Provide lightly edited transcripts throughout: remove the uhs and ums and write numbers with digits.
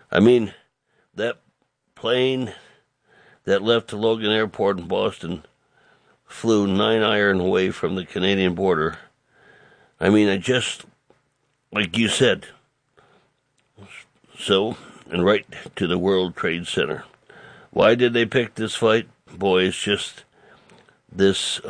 I mean, that plane that left Logan Airport in Boston flew 9 iron away from the Canadian border. I mean, I just, like you said, so, and right to the World Trade Center. Why did they pick this fight? Boy, it's just this,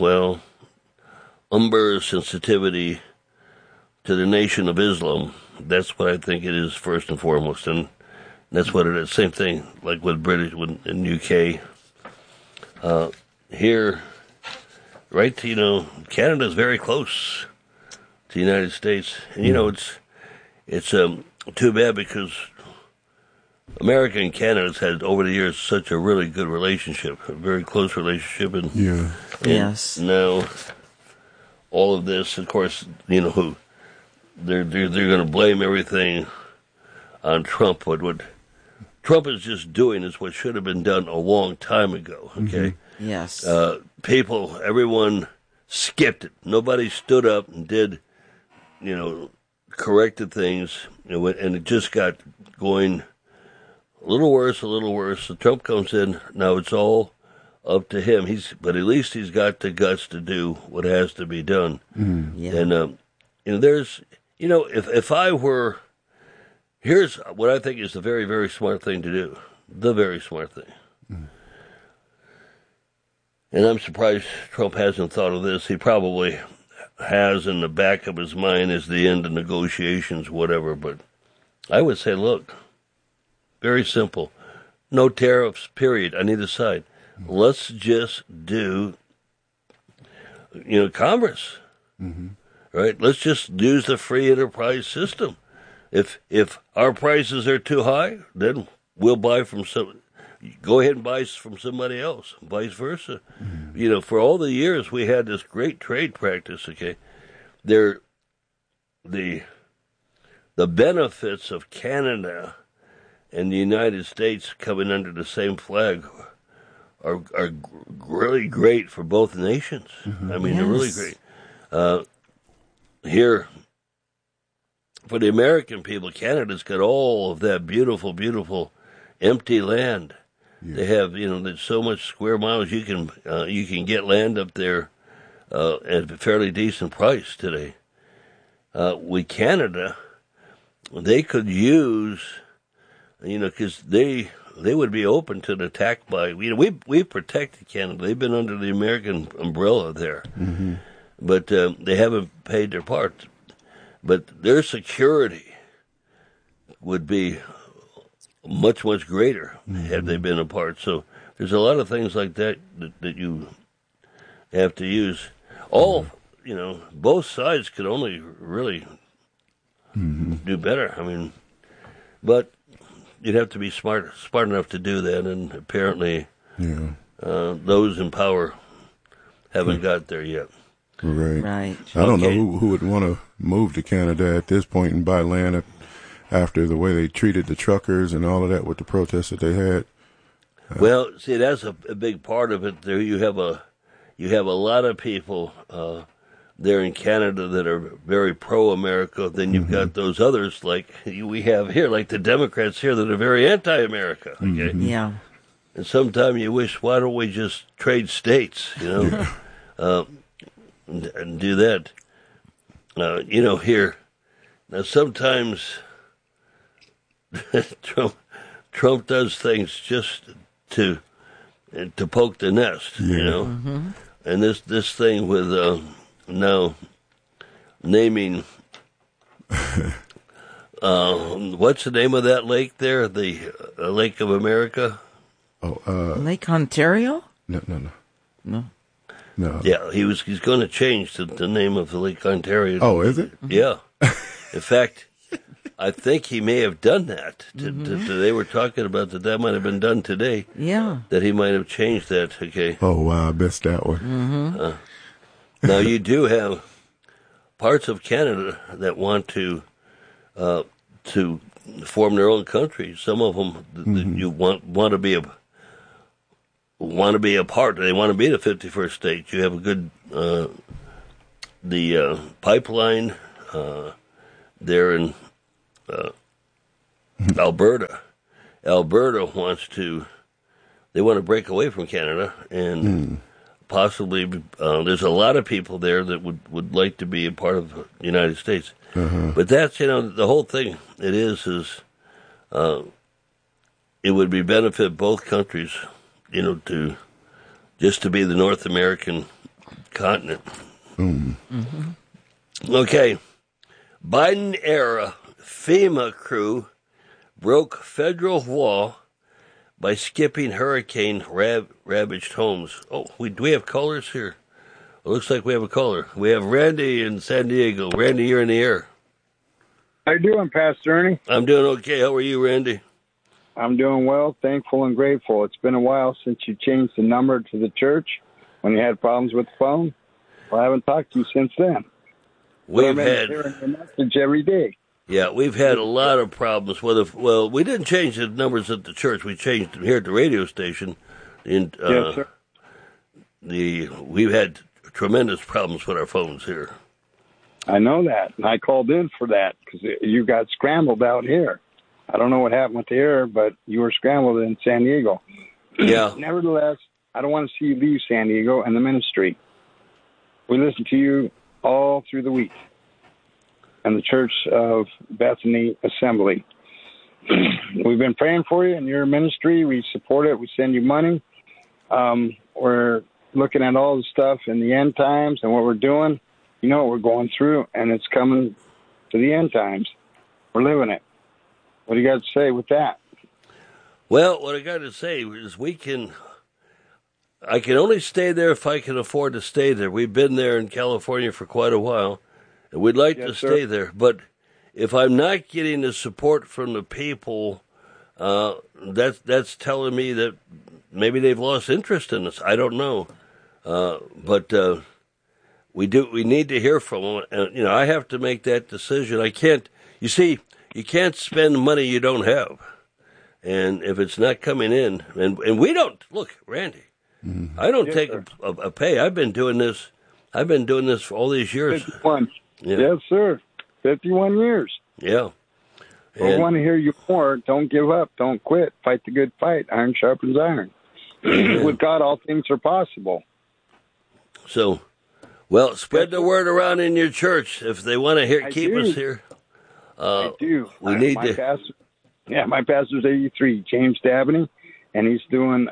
umber sensitivity to the Nation of Islam. That's what I think it is first and foremost, and that's what it is. Same thing like with British in UK. Here, right? Canada's very close to the United States, and it's too bad because America and Canada's had over the years such a really good relationship, a very close relationship, and yes. Now all of this, of course, who they're going to blame everything on Trump. What Trump is just doing is what should have been done a long time ago. Okay. Mm-hmm. Yes. Everyone skipped it. Nobody stood up and did, corrected things, and it just got going a little worse. So Trump comes in. Now it's all up to him. But at least he's got the guts to do what has to be done. Mm. Yeah. And there's, if I were, here's what I think is the very, very smart thing to do. The very smart thing. Mm. And I'm surprised Trump hasn't thought of this. He probably has in the back of his mind as the end of negotiations, whatever. But I would say, look, very simple. No tariffs, period, on either side. Let's just do, commerce, right? Let's just use the free enterprise system. If our prices are too high, then we'll buy from go ahead and buy from somebody else, vice versa. Mm-hmm. For all the years we had this great trade practice, okay? The benefits of Canada and the United States coming under the same flag are really great for both nations. Mm-hmm. I mean, they're really great. Here, for the American people, Canada's got all of that beautiful, beautiful empty land. Yeah. They have, there's so much square miles you can get land up there at a fairly decent price today. With Canada, they could use, because they would be open to an attack by, we protected Canada. They've been under the American umbrella there, mm-hmm. but they haven't paid their part. But their security would be much, much greater had they been apart. So there's a lot of things like that you have to use. Both sides could only really do better. I mean, but you'd have to be smart enough to do that, and apparently those in power haven't got there yet. Right. I don't know who would want to move to Canada at this point and buy land after the way they treated the truckers and all of that with the protests that they had. Well, see, that's a big part of it. There, you have a lot of people there in Canada that are very pro-America. Then you've got those others like we have here, like the Democrats here, that are very anti-America. Okay? Mm-hmm. Yeah. And sometimes you wish, why don't we just trade states? And do that. Here now sometimes. Trump does things just to poke the nest, Mm-hmm. And this thing with now naming what's the name of that lake there? The Lake of America? Lake Ontario? No. Yeah, he's going to change the name of the Lake Ontario. Oh, is it? Yeah. In fact, I think he may have done that. They were talking about that might have been done today. Yeah. That he might have changed that. Okay. Oh, wow. I missed that one. Mm-hmm. Now, you do have parts of Canada that want to form their own country. Some of them you want to be a part. They want to be the 51st state. You have a good the pipeline there in Alberta. Alberta they want to break away from Canada, and possibly there's a lot of people there that would like to be a part of the United States. But that's, the whole thing. It is it would be benefit both countries, to be the North American continent. Okay. Biden-era FEMA crew broke federal law by skipping hurricane-ravaged homes. Oh, do we have callers here? It looks like we have a caller. We have Randy in San Diego. Randy, you're in the air. How you doing, Pastor Ernie? I'm doing okay. How are you, Randy? I'm doing well, thankful and grateful. It's been a while since you changed the number to the church when you had problems with the phone. Well, I haven't talked to you since then. We've had hearing your message every day. Yeah, we've had a lot of problems. Well, we didn't change the numbers at the church. We changed them here at the radio station. Yes, sir. We've had tremendous problems with our phones here. I know that, and I called in for that because you got scrambled out here. I don't know what happened with the air, but you were scrambled in San Diego. Yeah. Nevertheless, I don't want to see you leave San Diego and the ministry. We listen to you all through the week. And the Church of Bethany Assembly. We've been praying for you and your ministry. We support it. We send you money. We're looking at all the stuff in the end times and what we're doing. You know what we're going through, and it's coming to the end times. We're living it. What do you got to say with that? Well, what I got to say is I can only stay there if I can afford to stay there. We've been there in California for quite a while. And we'd like to stay there, but if I'm not getting the support from the people, that's telling me that maybe they've lost interest in us. I don't know, but we need to hear from them. And I have to make that decision. I can't. You see, you can't spend money you don't have, and if it's not coming in, and we don't look, Randy. I don't take a pay. I've been doing this for all these years. 51. Yeah. Yes, sir. 51 years. Yeah. We want to hear you more. Don't give up. Don't quit. Fight the good fight. Iron sharpens iron. With God, all things are possible. So, spread the word around in your church if they want to keep us here. I do. We need to. My pastor's 83, James Dabney, and he's doing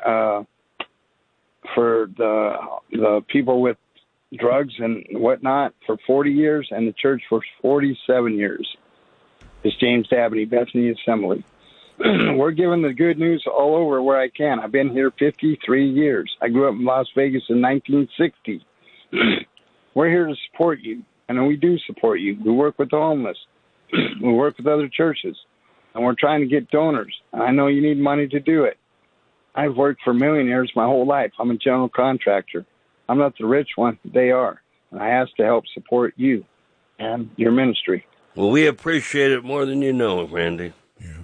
for the people with drugs and whatnot for 40 years, and the church for 47 years. It's James Dabney, Bethany Assembly. We're giving the good news all over where I can. I've been here 53 years. I grew up in Las Vegas in 1960. We're here to support you, and we do support you. We work with the homeless. We work with other churches, and we're trying to get donors. I know you need money to do it. I've worked for millionaires my whole life. I'm a general contractor. I'm not the rich one. They are. And I ask to help support you and your ministry. Well, we appreciate it more than you know, Randy. Yeah.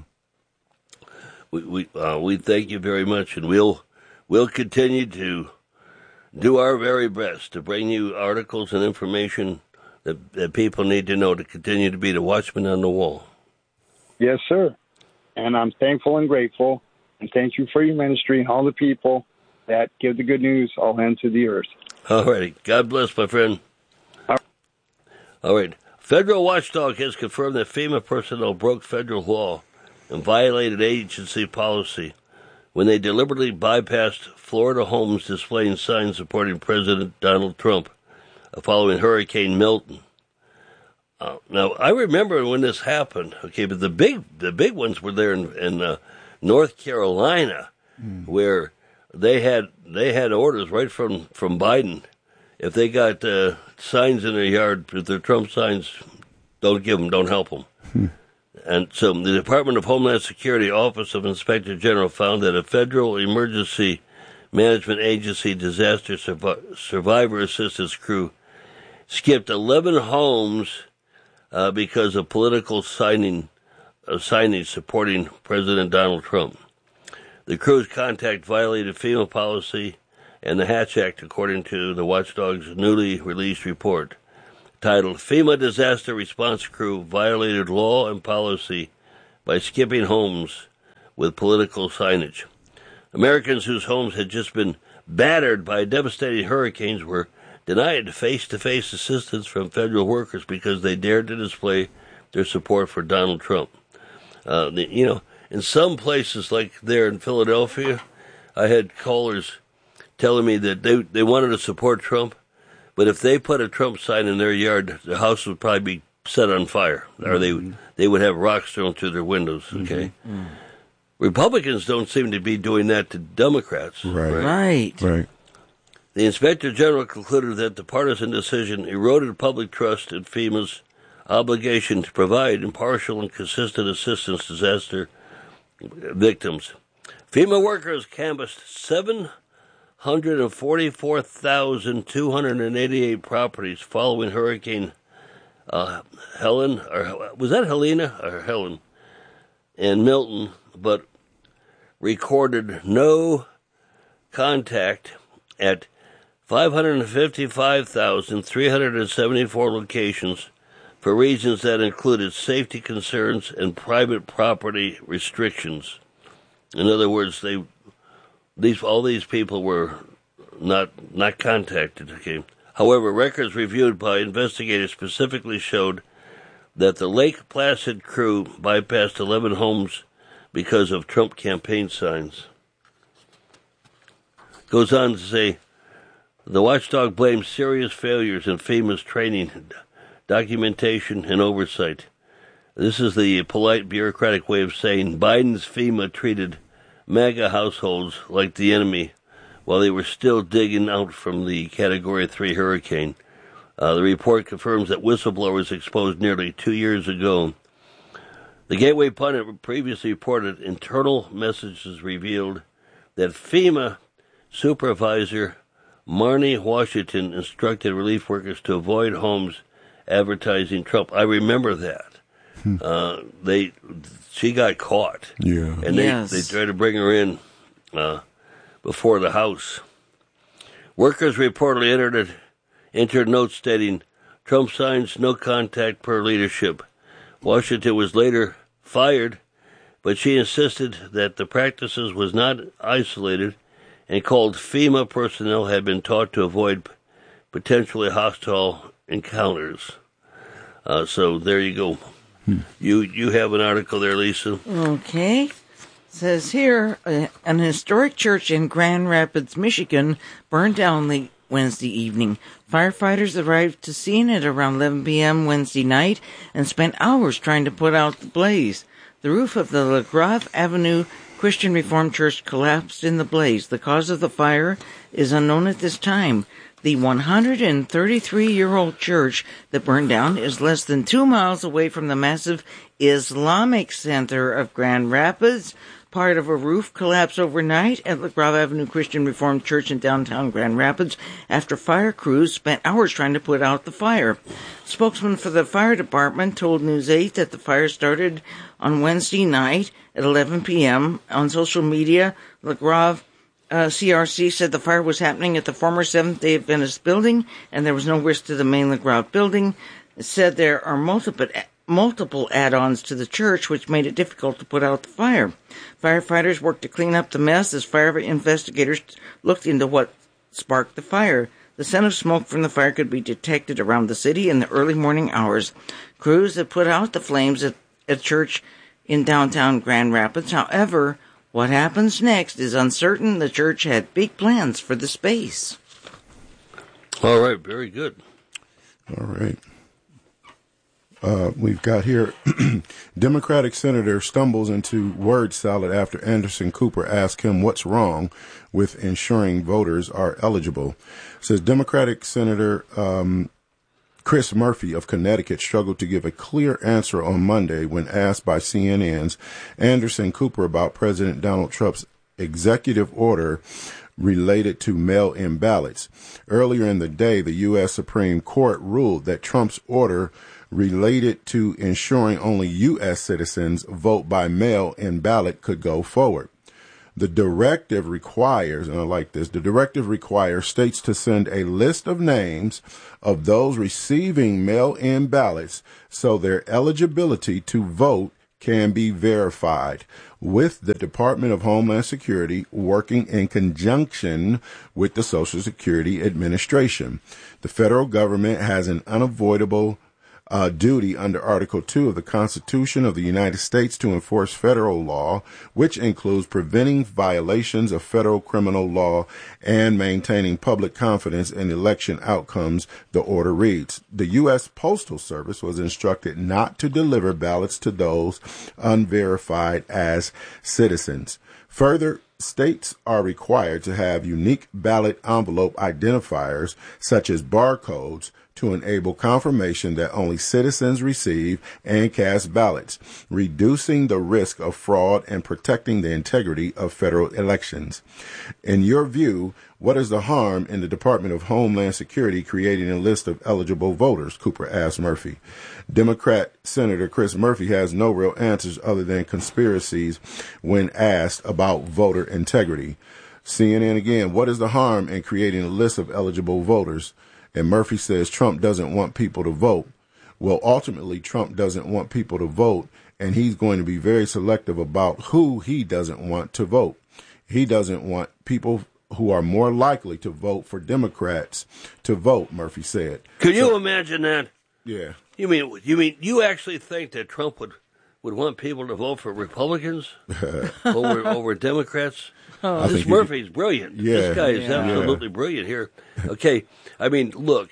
We thank you very much, and we'll continue to do our very best to bring you articles and information that people need to know to continue to be the watchman on the wall. Yes, sir. And I'm thankful and grateful, and thank you for your ministry and all the people that give the good news all ends of the earth. All righty. God bless, my friend. All right. Federal watchdog has confirmed that FEMA personnel broke federal law and violated agency policy when they deliberately bypassed Florida homes displaying signs supporting President Donald Trump following Hurricane Milton. Now, I remember when this happened, okay, but the big ones were there in North Carolina, where they had orders right from Biden. If they got signs in their yard, if they're Trump signs, don't give them, don't help them. And so the Department of Homeland Security Office of Inspector General found that a federal emergency management agency disaster survivor assistance crew skipped 11 homes because of political signage supporting President Donald Trump. The crew's contact violated FEMA policy and the Hatch Act, according to the watchdog's newly released report, titled FEMA Disaster Response Crew Violated Law and Policy by skipping homes with political signage. Americans whose homes had just been battered by devastating hurricanes were denied face-to-face assistance from federal workers because they dared to display their support for Donald Trump. In some places like there in Philadelphia, I had callers telling me that they wanted to support Trump, but if they put a Trump sign in their yard, the house would probably be set on fire, or they would have rocks thrown through their windows, okay? Mm-hmm. Republicans don't seem to be doing that to Democrats. Right. The Inspector General concluded that the partisan decision eroded public trust in FEMA's obligation to provide impartial and consistent assistance to disaster victims. FEMA workers canvassed 744,288 properties following Hurricane Helen, or was that Helena or Helen, and Milton, but recorded no contact at 555,374 locations for reasons that included safety concerns and private property restrictions. In other words, all these people were not contacted. Okay. However, records reviewed by investigators specifically showed that the Lake Placid crew bypassed 11 homes because of Trump campaign signs. Goes on to say, the watchdog blames serious failures in FEMA's training, documentation, and oversight. This is the polite bureaucratic way of saying Biden's FEMA treated MAGA households like the enemy while they were still digging out from the Category 3 hurricane. The report confirms that whistleblowers exposed nearly 2 years ago. The Gateway Pundit previously reported internal messages revealed that FEMA supervisor Marnie Washington instructed relief workers to avoid homes advertising Trump. I remember that. She got caught. Yeah. And they tried to bring her in before the House. Workers reportedly entered notes stating, Trump signs no contact per leadership. Washington was later fired, but she insisted that the practices was not isolated and called FEMA personnel had been taught to avoid potentially hostile encounters. So there you go. You have an article there, Lisa. Okay. It says here, an historic church in Grand Rapids, Michigan, burned down late Wednesday evening. Firefighters arrived to scene at around 11 p.m. Wednesday night and spent hours trying to put out the blaze. The roof of the LaGrave Avenue Christian Reformed Church collapsed in the blaze. The cause of the fire is unknown at this time. The 133-year-old church that burned down is less than 2 miles away from the massive Islamic Center of Grand Rapids. Part of a roof collapsed overnight at LaGrave Avenue Christian Reformed Church in downtown Grand Rapids after fire crews spent hours trying to put out the fire. Spokesman for the fire department told News 8 that the fire started on Wednesday night at 11 p.m. On social media, LaGrave CRC said the fire was happening at the former Seventh-day Adventist building and there was no risk to the main LaGrave building. It said there are multiple add-ons to the church, which made it difficult to put out the fire. Firefighters worked to clean up the mess as fire investigators looked into what sparked the fire. The scent of smoke from the fire could be detected around the city in the early morning hours. Crews had put out the flames at a church in downtown Grand Rapids. However, what happens next is uncertain. The church had big plans for the space. All right, very good. All right. We've got here, Democratic senator stumbles into word salad after Anderson Cooper asked him what's wrong with ensuring voters are eligible. It says Democratic Senator Chris Murphy of Connecticut struggled to give a clear answer on Monday when asked by CNN's Anderson Cooper about President Donald Trump's executive order related to mail-in ballots. Earlier in the day, the U.S. Supreme Court ruled that Trump's order related to ensuring only U.S. citizens vote by mail-in ballot could go forward. The directive requires, and I like this, the directive requires states to send a list of names of those receiving mail-in ballots so their eligibility to vote can be verified, with the Department of Homeland Security working in conjunction with the Social Security Administration. The federal government has an unavoidable duty under Article 2 of the Constitution of the United States to enforce federal law, which includes preventing violations of federal criminal law and maintaining public confidence in election outcomes, the order reads. The U.S. Postal Service was instructed not to deliver ballots to those unverified as citizens. Further, states are required to have unique ballot envelope identifiers, such as barcodes, to enable confirmation that only citizens receive and cast ballots, reducing the risk of fraud and protecting the integrity of federal elections. In your view, what is the harm in the Department of Homeland Security creating a list of eligible voters? Cooper asked Murphy. Democrat Senator Chris Murphy has no real answers other than conspiracies when asked about voter integrity. CNN again, what is the harm in creating a list of eligible voters? And Murphy says Trump doesn't want people to vote. Well, ultimately, Trump doesn't want people to vote, and he's going to be very selective about who he doesn't want to vote. He doesn't want people who are more likely to vote for Democrats to vote, Murphy said. Could you imagine that? Yeah. You mean you actually think that Trump would want people to vote for Republicans over Democrats? This Murphy's brilliant. Yeah. This guy is absolutely brilliant here. Okay, look,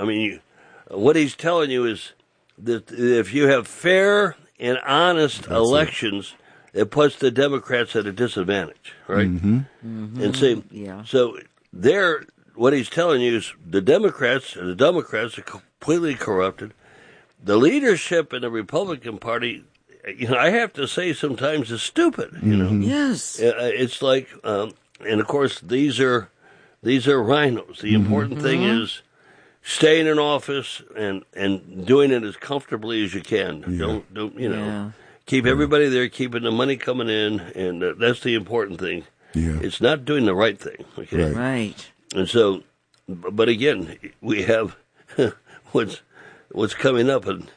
what he's telling you is that if you have fair and honest elections, it puts the Democrats at a disadvantage, right? Mm-hmm. Mm-hmm. And see, so what he's telling you is the Democrats are completely corrupted. The leadership in the Republican Party, I have to say sometimes is stupid, Mm-hmm. Yes. It's like, and of course these are rhinos. The important thing is staying in office and doing it as comfortably as you can. Yeah. Don't keep everybody there, keeping the money coming in, and that's the important thing. Yeah. It's not doing the right thing. Okay. Right. And so, but again, we have what's coming up, and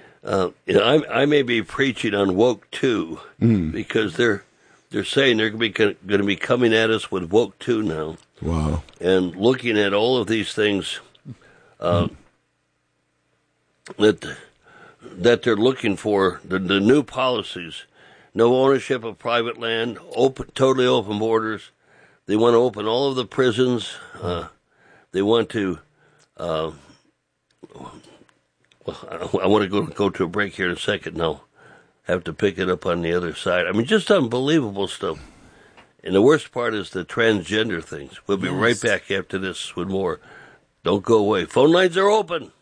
I may be preaching on woke 2 because they're saying they're going to be coming at us with woke 2 now. Wow. And looking at all of these things that they're looking for, the new policies, no ownership of private land, totally open borders. They want to open all of the prisons. They want to. I want to go to a break here in a second. Now, have to pick it up on the other side. Just unbelievable stuff. And the worst part is the transgender things. We'll be right back after this with more. Don't go away. Phone lines are open.